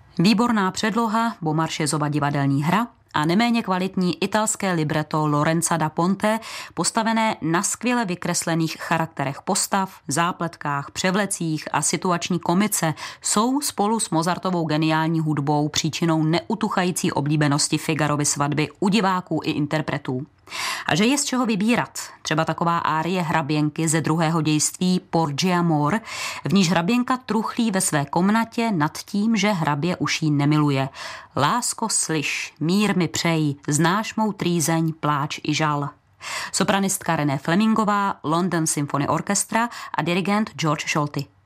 Výborná předloha, Beaumarchezova divadelní hra a neméně kvalitní italské libreto Lorenza da Ponte, postavené na skvěle vykreslených charakterech postav, zápletkách, převlecích a situační komice, jsou spolu s Mozartovou geniální hudbou příčinou neutuchající oblíbenosti Figarovy svatby u diváků i interpretů. A že je z čeho vybírat, třeba taková árie hraběnky ze druhého dějství Porgy Amor, v níž hraběnka truchlí ve své komnatě nad tím, že hrabě už jí nemiluje. Lásko, slyš, mír mi přej, znáš mou trýzeň, pláč i žal. Sopranistka René Flemingová, London Symphony Orchestra a dirigent George Scholti.